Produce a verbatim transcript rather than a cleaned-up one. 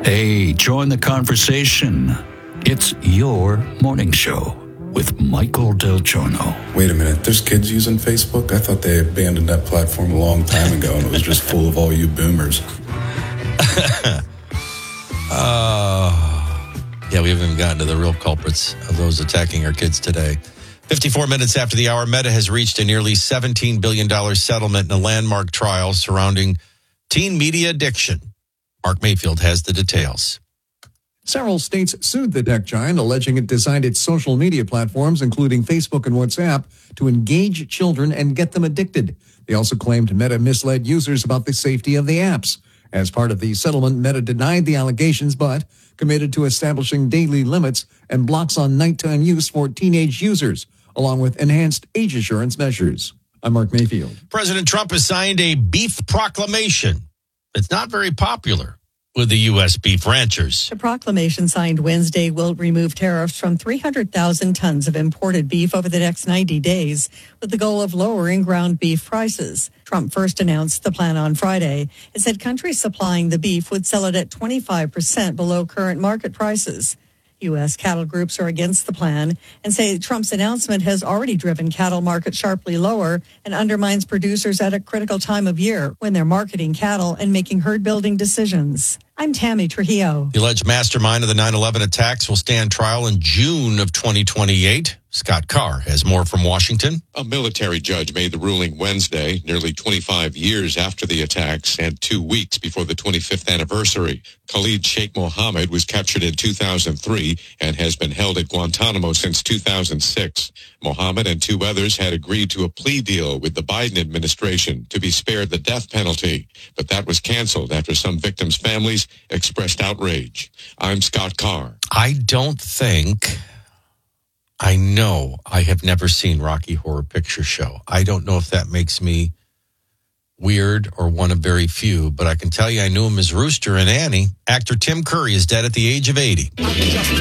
Hey, join the conversation. It's your morning show with Michael Del Giorno. Wait a minute, there's kids using Facebook? I thought they abandoned that platform a long time ago and it was just full of all you boomers. uh, yeah, we haven't even gotten to the real culprits of those attacking our kids today. fifty-four minutes after the hour, Meta has reached a nearly seventeen billion dollars settlement in a landmark trial surrounding teen media addiction. Mark Mayfield has the details. Several states sued the tech giant, alleging it designed its social media platforms, including Facebook and WhatsApp, to engage children and get them addicted. They also claimed Meta misled users about the safety of the apps. As part of the settlement, Meta denied the allegations, but committed to establishing daily limits and blocks on nighttime use for teenage users, along with enhanced age assurance measures. I'm Mark Mayfield. President Trump has signed a beef proclamation. It's not very popular with the U S beef ranchers. The proclamation signed Wednesday will remove tariffs from three hundred thousand tons of imported beef over the next ninety days, with the goal of lowering ground beef prices. Trump first announced the plan on Friday. It said countries supplying the beef would sell it at twenty-five percent below current market prices. U S cattle groups are against the plan and say Trump's announcement has already driven cattle markets sharply lower and undermines producers at a critical time of year when they're marketing cattle and making herd-building decisions. I'm Tammy Trujillo. The alleged mastermind of the nine eleven attacks will stand trial in June of twenty twenty-eight. Scott Carr has more from Washington. A military judge made the ruling Wednesday, nearly twenty-five years after the attacks and two weeks before the twenty-fifth anniversary. Khalid Sheikh Mohammed was captured in two thousand three and has been held at Guantanamo since two thousand six. Mohammed and two others had agreed to a plea deal with the Biden administration to be spared the death penalty, but that was canceled after some victims' families expressed outrage. I'm Scott Carr. I don't think... I know I have never seen Rocky Horror Picture Show. I don't know if that makes me weird or one of very few, but I can tell you I knew him as Rooster and Annie. Actor Tim Curry is dead at the age of eighty.